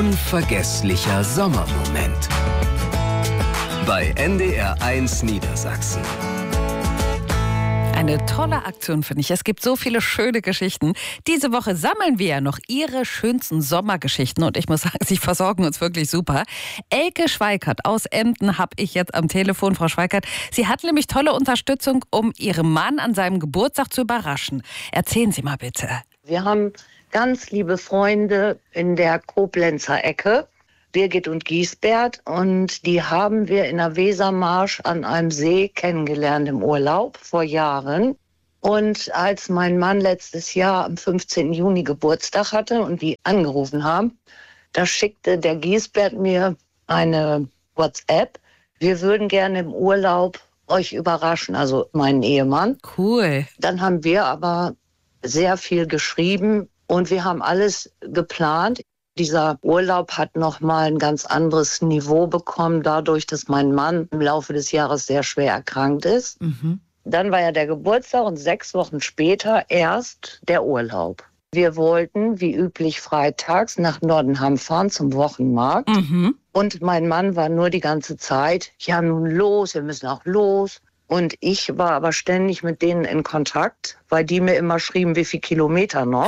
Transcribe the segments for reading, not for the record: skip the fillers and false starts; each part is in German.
unvergesslicher Sommermoment. Bei NDR1 Niedersachsen. Eine tolle Aktion, finde ich. Es gibt so viele schöne Geschichten. Diese Woche sammeln wir ja noch Ihre schönsten Sommergeschichten. Und ich muss sagen, Sie versorgen uns wirklich super. Elke Schweikert aus Emden habe ich jetzt am Telefon. Frau Schweikert, sie hat nämlich tolle Unterstützung, um ihren Mann an seinem Geburtstag zu überraschen. Erzählen Sie mal bitte. Wir haben ganz liebe Freunde in der Koblenzer Ecke, Birgit und Giesbert, und die haben wir in der Wesermarsch an einem See kennengelernt im Urlaub vor Jahren. Und als mein Mann letztes Jahr am 15. Juni Geburtstag hatte und die angerufen haben, da schickte der Giesbert mir eine WhatsApp. Wir würden gerne im Urlaub euch überraschen, also meinen Ehemann. Cool. Dann haben wir aber sehr viel geschrieben und wir haben alles geplant. Dieser Urlaub hat nochmal ein ganz anderes Niveau bekommen, dadurch, dass mein Mann im Laufe des Jahres sehr schwer erkrankt ist. Dann war ja der Geburtstag und 6 Wochen später erst der Urlaub. Wir wollten, wie üblich, freitags nach Nordenham fahren zum Wochenmarkt. Und mein Mann war nur die ganze Zeit, ja nun los, wir müssen auch los. Und ich war aber ständig mit denen in Kontakt, weil die mir immer schrieben, wie viele Kilometer noch.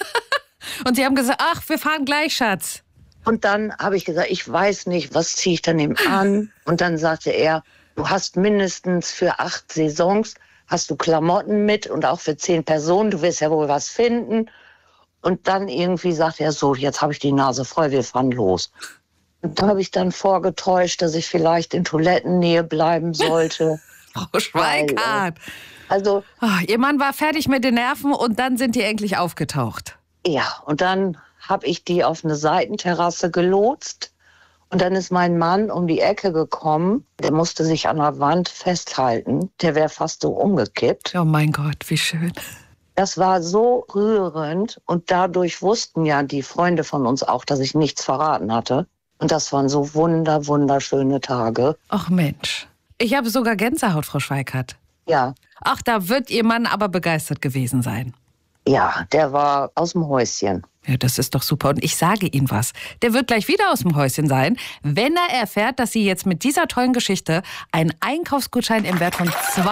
Und Sie haben gesagt, ach, wir fahren gleich, Schatz. Und dann habe ich gesagt, ich weiß nicht, was ziehe ich dann eben an? Und dann sagte er, du hast mindestens für 8 Saisons, hast du Klamotten mit und auch für 10 Personen, du wirst ja wohl was finden. Und dann irgendwie sagte er so, jetzt habe ich die Nase voll, wir fahren los. Und da habe ich dann vorgetäuscht, dass ich vielleicht in Toilettennähe bleiben sollte. Frau Schweikart. Also, Ihr Mann war fertig mit den Nerven und dann sind die endlich aufgetaucht. ja, und dann habe ich die auf eine Seitenterrasse gelotst. Und dann ist mein Mann um die Ecke gekommen. Der musste sich an der Wand festhalten. Der wäre fast so umgekippt. Oh mein Gott, wie schön. Das war so rührend. Und dadurch wussten ja die Freunde von uns auch, dass ich nichts verraten hatte. Und das waren so wunderschöne Tage. Ach Mensch. Ich habe sogar Gänsehaut, Frau Schweikart. Ja, Ach, da wird Ihr Mann aber begeistert gewesen sein. ja, der war aus dem Häuschen. Ja, das ist doch super. Und ich sage Ihnen was. Der wird gleich wieder aus dem Häuschen sein, wenn er erfährt, dass Sie jetzt mit dieser tollen Geschichte einen Einkaufsgutschein im Wert von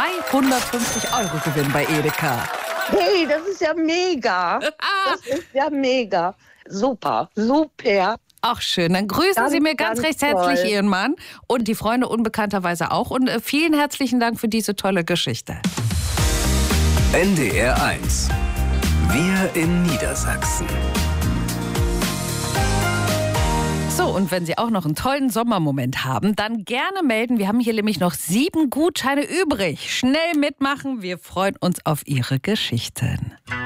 250 € gewinnen bei Edeka. Hey, das ist ja mega. Das ist ja mega. Super. Ach schön, dann grüßen Ganz, Sie mir ganz recht herzlich toll. Ihren Mann und die Freunde unbekannterweise auch. Und vielen herzlichen Dank für diese tolle Geschichte. NDR1. Wir in Niedersachsen. So, und wenn Sie auch noch einen tollen Sommermoment haben, dann gerne melden. Wir haben hier nämlich noch 7 Gutscheine übrig. Schnell mitmachen, wir freuen uns auf Ihre Geschichten.